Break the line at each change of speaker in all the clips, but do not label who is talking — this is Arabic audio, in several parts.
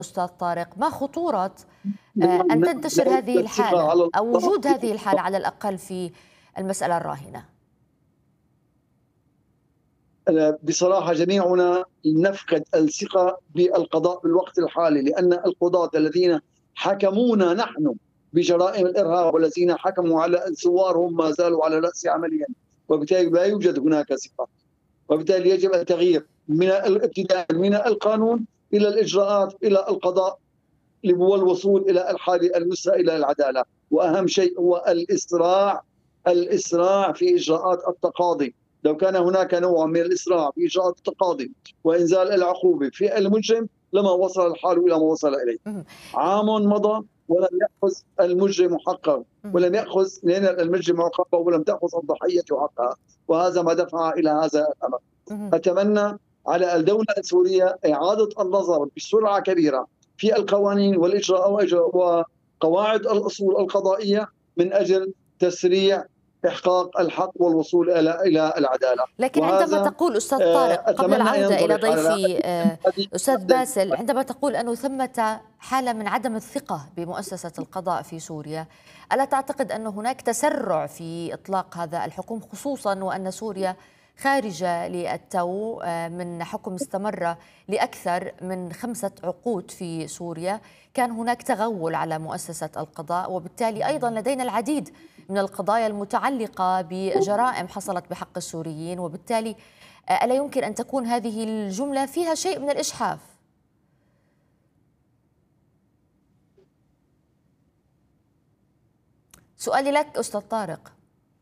أستاذ طارق، ما خطورة أن
لا
تنتشر هذه
الثقة
الحالة
على
أو
الله.
وجود هذه الحالة على الأقل في المسألة الراهنة؟
بصراحة جميعنا نفقد الثقة بالقضاء بالوقت الحالي، لأن القضاة الذين حكمونا نحن بجرائم الإرهاب والذين حكموا على الثوار هم ما زالوا على رأس عمليا، وبالتالي لا يوجد هناك ثقة، وبالتالي يجب التغيير من الابتداء من القانون إلى الإجراءات إلى القضاء والوصول إلى الحالة المثلى إلى العدالة. وأهم شيء هو الإسراع في إجراءات التقاضي. لو كان هناك نوع من الإسراع في إجراءات التقاضي وإنزال العقوبة في المجرم لما وصل الحال إلى ما وصل إليه. عام مضى ولم يأخذ المجرم حقه، ولم يأخذ المجرم عقابه، ولم تأخذ الضحية حقها، وهذا ما دفع إلى هذا الأمر. أتمنى على الدولة السورية إعادة النظر بسرعة كبيرة في القوانين والإجراء وقواعد الأصول القضائية من أجل تسريع إحقاق الحق والوصول إلى العدالة.
لكن عندما تقول أستاذ طارق، قبل العودة إلى ضيفي أستاذ باسل، عندما تقول أنه ثمة حالة من عدم الثقة بمؤسسة القضاء في سوريا، ألا تعتقد أن هناك تسرع في إطلاق هذا الحكم، خصوصا وأن سوريا خارجة للتو من حكم استمر لأكثر من 5 عقود في سوريا؟ كان هناك تغول على مؤسسة القضاء، وبالتالي أيضا لدينا العديد من القضايا المتعلقة بجرائم حصلت بحق السوريين، وبالتالي ألا يمكن أن تكون هذه الجملة فيها شيء من الإجحاف؟ سؤالي لك أستاذ طارق.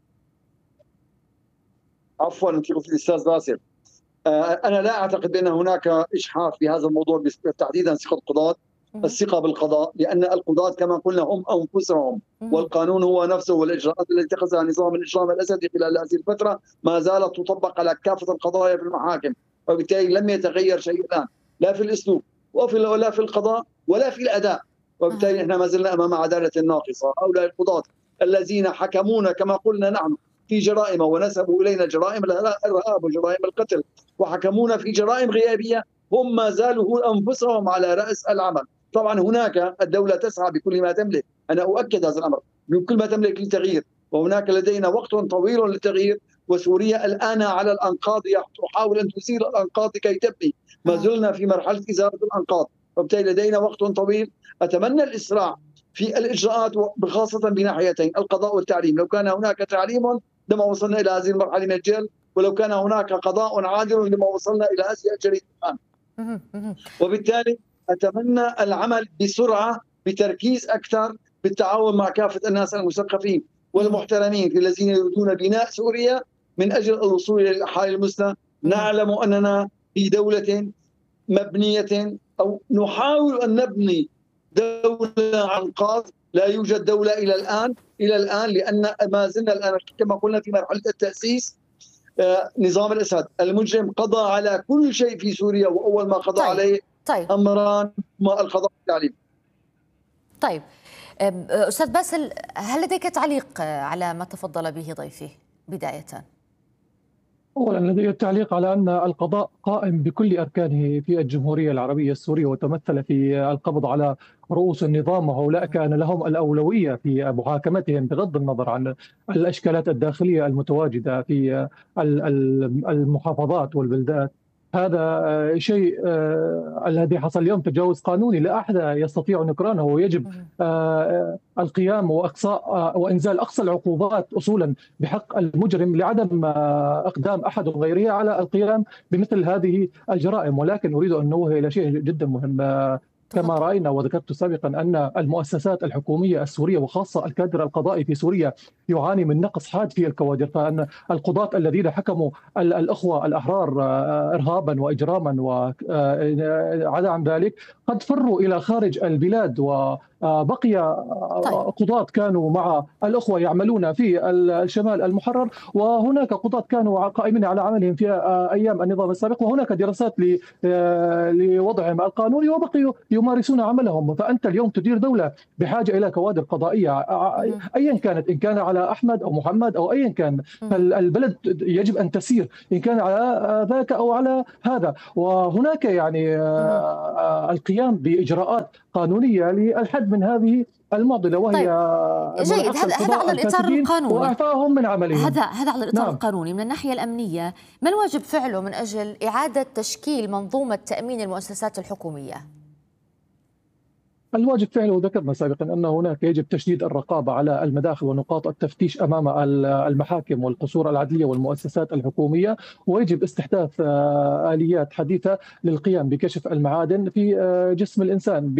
عفوا، انت قلت الاستاذ باسل. انا لا اعتقد بان هناك اجحاف في هذا الموضوع، تحديدا ثقه القضاة، الثقه بالقضاء، لان القضاة كما قلنا هم انفسهم، والقانون هو نفسه، والاجراءات التي اتخذها نظام الاجرام الاسدي خلال هذه الفتره ما زالت تطبق على كافه القضايا في المحاكم، وبالتالي لم يتغير شيء الان، لا في الاسلوب ولا في القضاء ولا في الاداء، وبالتالي احنا ما زلنا امام عداله ناقصه. هؤلاء القضاة الذين حكمونا كما قلنا نحن في جرائم ونسبوا الينا جرائم الارهاب وجرائم القتل، وحكمونا في جرائم غيابيه، هم ما زالوا انفسهم على راس العمل. طبعا هناك الدوله تسعى بكل ما تملك، انا اؤكد هذا الامر، بكل ما تملك للتغيير، وهناك لدينا وقت طويل للتغيير، وسوريا الان على الانقاض تحاول ان تزيل الانقاض كي تبني، ما زلنا في مرحله ازاله الانقاض، وبالتالي لدينا وقت طويل. اتمنى الاسراع في الاجراءات خاصه بناحيتين، القضاء والتعليم. لو كان هناك تعليم لما وصلنا الى هذه المرحله من الجهل، ولو كان هناك قضاء عادل لما وصلنا الى هذه الجريمه الان. وبالتالي اتمنى العمل بسرعه بتركيز اكثر، بالتعاون مع كافه الناس المثقفين والمحترمين الذين يريدون بناء سوريا من اجل الوصول الى الحال المثلى. نعلم اننا في دوله مبنيه، او نحاول ان نبني دوله عنقاذ، لا يوجد دوله الى الان لان ما زلنا الان كما قلنا في مرحله التاسيس. نظام الاسد المجرم قضى على كل شيء في سوريا، واول ما قضى عليه امران، ما القضاء والتعليم.
طيب استاذ باسل، هل لديك تعليق على ما تفضل به ضيفي بدايه؟
أولا لدي التعليق على أن القضاء قائم بكل أركانه في الجمهورية العربية السورية، وتمثل في القبض على رؤوس النظام، وهؤلاء كان لهم الأولوية في محاكمتهم بغض النظر عن الأشكالات الداخلية المتواجدة في المحافظات والبلدات. هذا شيء الذي حصل اليوم تجاوز قانوني لا أحد يستطيع نكرانه، ويجب القيام وإقصاء وإنزال أقصى العقوبات أصولا بحق المجرم لعدم إقدام أحد غيره على القيام بمثل هذه الجرائم. ولكن أريد أن أنوه إلى شيء جدا مهم. كما رأينا وذكرت سابقا أن المؤسسات الحكومية السورية وخاصة الكادر القضائي في سوريا يعاني من نقص حاد في الكوادر، فأن القضاة الذين حكموا الأخوة الأحرار إرهابا وإجراما وعدا عن ذلك قد فروا إلى خارج البلاد، وبقي قضاة كانوا مع الأخوة يعملون في الشمال المحرر، وهناك قضاة كانوا قائمين على عملهم في أيام النظام السابق، وهناك دراسات لوضعهم القانوني وبقيوا يمارسون عملهم. فأنت اليوم تدير دولة بحاجة إلى كوادر قضائية أيا كانت، إن كان على أحمد أو محمد أو أيا كان، فالبلد يجب أن تسير إن كان على ذاك أو على هذا. وهناك يعني القيام القيام بإجراءات قانونية للحد من هذه المعضلة، وهي
طيب جيد. هذا على الإطار القانوني
وإعفائهم من عملهم.
هذا على الإطار القانوني. من الناحية الأمنية ما الواجب فعله من أجل إعادة تشكيل منظومة تأمين المؤسسات الحكومية؟
الواجب فعله ذكرنا سابقا أن هناك يجب تشديد الرقابة على المداخل ونقاط التفتيش أمام المحاكم والقصور العدلية والمؤسسات الحكومية، ويجب استحداث آليات حديثة للقيام بكشف المعادن في جسم الإنسان،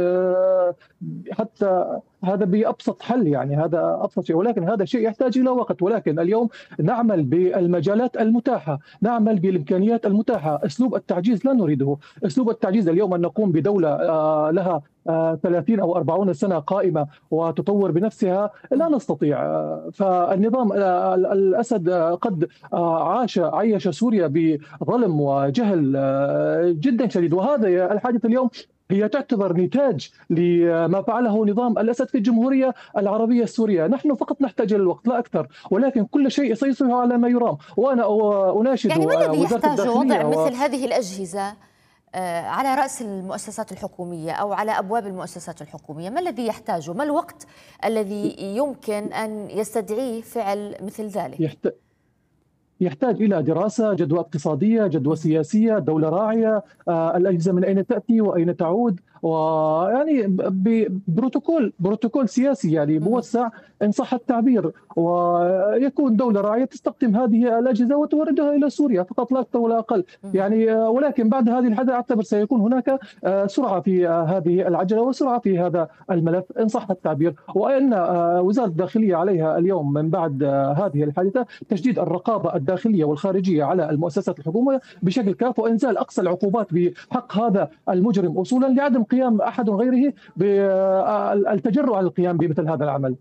حتى هذا بأبسط حل، يعني هذا أبسط شيء، ولكن هذا شيء يحتاج إلى وقت. ولكن اليوم نعمل بالمجالات المتاحة، نعمل بالإمكانيات المتاحة. أسلوب التعجيز لا نريده. أسلوب التعجيز اليوم أن نقوم بدولة لها 30 أو 40 سنة قائمة وتطور بنفسها، لا نستطيع. فالنظام الأسد قد عايش سوريا بظلم وجهل جدا شديد، وهذا الحادث اليوم هي تعتبر نتاج لما فعله نظام الأسد في الجمهورية العربية السورية. نحن فقط نحتاج الوقت لا أكثر، ولكن كل شيء سيصبح على ما يرام. وأنا أناشد
يعني ما الذي يحتاج وضع مثل هذه الأجهزة على رأس المؤسسات الحكومية أو على أبواب المؤسسات الحكومية؟ ما الذي يحتاجه؟ ما الوقت الذي يمكن أن يستدعيه فعل مثل ذلك؟
يحتاج إلى دراسة، جدوى اقتصادية، جدوى سياسية، دولة راعية، الأجهزة من أين تأتي وأين تعود، ويعني بروتوكول سياسي يعني موسع إن صح التعبير، ويكون دولة راعية تستقطب هذه الأجهزة وتوردها إلى سوريا فقط لا أكثر ولا أقل. يعني ولكن بعد هذه الحدث أعتبر سيكون هناك سرعة في هذه العجلة وسرعة في هذا الملف إن صح التعبير. وأن وزارة الداخلية عليها اليوم من بعد هذه الحادثة تشديد الرقابة الداخلية والخارجية على المؤسسات الحكومية بشكل كاف، وإنزال أقصى العقوبات بحق هذا المجرم أصولا، لعدم قيام أحد غيره بالتجرؤ على القيام بمثل هذا العمل.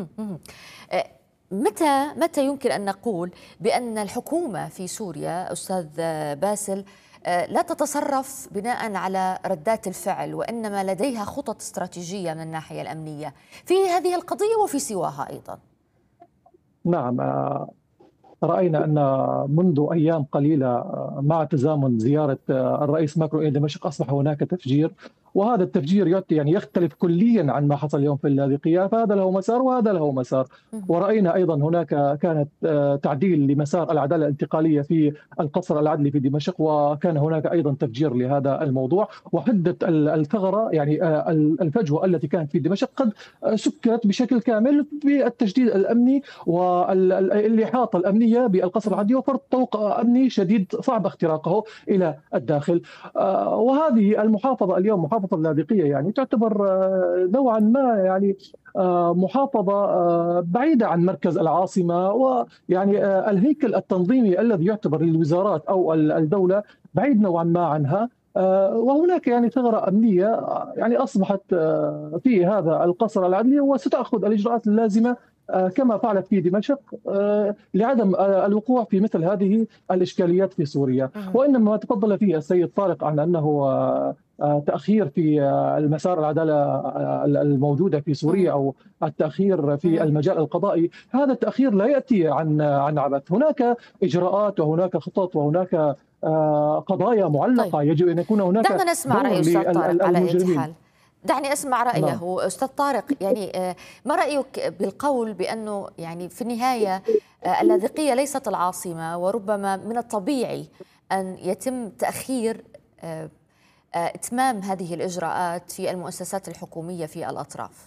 متى يمكن أن نقول بأن الحكومة في سوريا أستاذ باسل لا تتصرف بناء على ردات الفعل، وإنما لديها خطط استراتيجية من الناحية الأمنية في هذه القضية وفي سواها أيضا؟
نعم، رأينا أن منذ أيام قليلة مع تزامن زيارة الرئيس ماكرون إلى دمشق أصبح هناك تفجير، وهذا التفجير يعني يختلف كليا عن ما حصل اليوم في اللاذقية، فهذا له مسار وهذا له مسار. ورأينا أيضا هناك كانت تعديل لمسار العدالة الانتقالية في القصر العدلي في دمشق، وكان هناك أيضا تفجير لهذا الموضوع. وحدة الثغرة يعني الفجوة التي كانت في دمشق قد سكرت بشكل كامل بالتشديد الأمني والإحاطة الأمنية بالقصر العدلي وفرض طوق أمني شديد صعب اختراقه إلى الداخل. وهذه المحافظة اليوم محافظة اللاذقية يعني تعتبر نوعا ما يعني محافظة بعيدة عن مركز العاصمة، ويعني الهيكل التنظيمي الذي يعتبر للوزارات أو الدولة بعيد نوعا ما عنها. وهناك يعني ثغرة أمنية يعني أصبحت في هذا القصر العدلي، وستأخذ الإجراءات اللازمة كما فعلت في دمشق لعدم الوقوع في مثل هذه الإشكاليات في سوريا. وإنما ما تفضل فيه السيد طارق عن أنه تأخير في المسار العدالة الموجودة في سوريا أو التأخير في المجال القضائي، هذا التأخير لا يأتي عن عبث. هناك إجراءات وهناك خطط وهناك قضايا معلقة. طيب. يجب أن يكون هناك
دعنا نسمع رأي أستاذ طارق على أي حال. دعني أسمع رأيه. نعم. أستاذ طارق، يعني ما رأيك بالقول بأنه يعني في النهاية اللاذقية ليست العاصمة، وربما من الطبيعي أن يتم تأخير إتمام هذه الإجراءات في المؤسسات الحكومية في الأطراف؟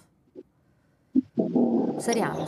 سريعا.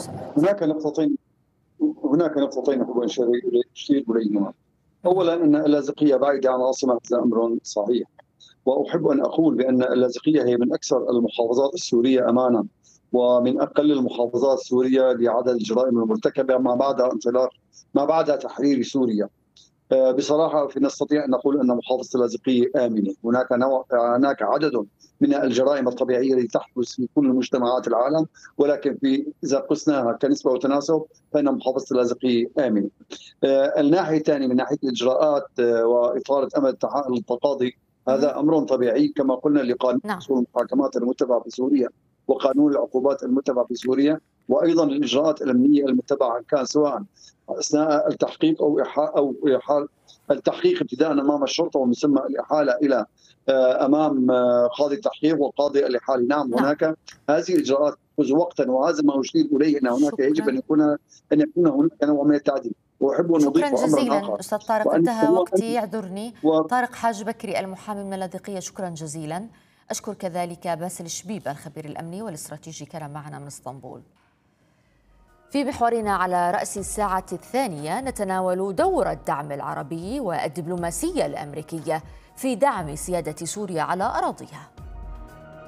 هناك نقطتين أحب أن أشير إليهما. أولا أن اللاذقية بعيدة عن العاصمة، هذا أمر صحيح، وأحب أن أقول بأن اللاذقية هي من أكثر المحافظات السورية أمانا، ومن أقل المحافظات السورية لعدد الجرائم المرتكبة ما بعد تحرير سوريا. بصراحة نستطيع أن نقول أن محافظة اللاذقية آمنة. هناك عدد من الجرائم الطبيعية التي تحدث في كل مجتمعات العالم، ولكن إذا قسناها كنسبة وتناسب فإن محافظة اللاذقية آمنة. الناحية الثانية من ناحية الإجراءات وإطالة أمد التقاضي، هذا أمر طبيعي كما قلنا لقانون المحاكمات المتبع في سوريا وقانون العقوبات المتبع في سوريا، وأيضا الإجراءات الأمنية المتبعة كان سواء أثناء التحقيق أو إحال التحقيق ابتداء امام الشرطه، ومن ثم الاحاله الى امام قاضي التحقيق وقاضي الاحاله. نعم هناك هذه الاجراءات تأخذ وقتا، وهذا ما اشير اليه، ان هناك يجب ان يكون هناك نوع من التعديل. واحب ان اضيف
شكرا جزيلا استاذ طارق، انتهى وقتي يعذرني. طارق حاج بكري المحامي من اللاذقيه، شكرا جزيلا. اشكر كذلك باسل الشبيب الخبير الامني والاستراتيجي كان معنا من اسطنبول. في محورنا على رأس الساعة الثانية نتناول دور الدعم العربي والدبلوماسية الأمريكية في دعم سيادة سوريا على أراضيها.